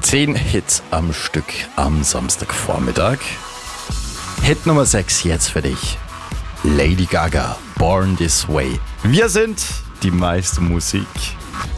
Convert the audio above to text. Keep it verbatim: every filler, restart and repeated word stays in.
Zehn Hits am Stück am Samstagvormittag. Hit Nummer sechs jetzt für dich. Lady Gaga, Born This Way. Wir sind die meiste Musik.